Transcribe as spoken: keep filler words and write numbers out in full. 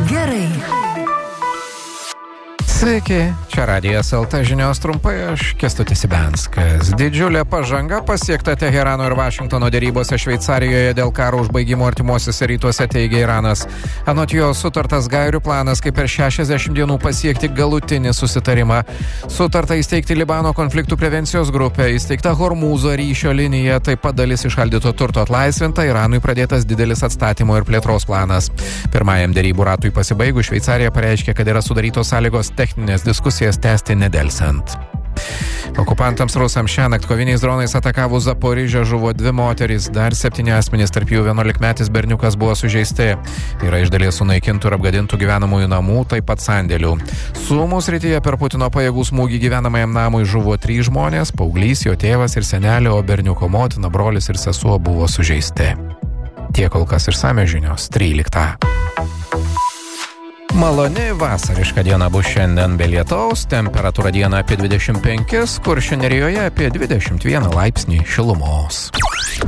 gerai. Sveiki, čia Radijas L T žinios trumpai, aš Kęstutis Ibenskas. Didžiulė pažanga pasiekta Teherano ir Vašingtono dėrybose Šveicarijoje dėl karo užbaigimo artimuosiuose rytuose, teigia Iranas. Anot jo sutartas gairių planas, kaip per šešiasdešimt dienų pasiekti galutinį susitarimą. Sutarta įsteigti Libano konfliktų prevencijos grupę, įsteigta Hormūzo ryšio linija, taip pat dalis išaldyto turto atlaisvinta, Iranui pradėtas didelis atstatymo ir plėtros planas. Pirmajam dėrybų ratui pasibaigus, Šveicarija pareiškė, kad yra sudarytos sąlygos techninės diskusijas tęsti nedelsiant. Okupantams rusams šiąnakt koviniais dronais atakavus Zaporižę žuvo dvi moterys, dar septyni asmenys, tarp jų vienuolikmetis berniukas buvo sužeisti. Yra iš dalies sunaikintų ir apgadintų gyvenamųjų namų, taip pat sandėlių. Sumų srityje per Putino pajėgų smūgį gyvenamajam namui žuvo trys žmonės, paauglys, jo tėvas ir senelė, o berniuko motina, brolis ir sesuo buvo sužeisti. Tiek kol kas išsamios žinios tryliktą. Maloni vasariška diena bus šiandien be lietaus, temperatūra dieną apie dvidešimt penkis, Kuršių Nerijoje apie dvidešimt vieną laipsnį šilumos.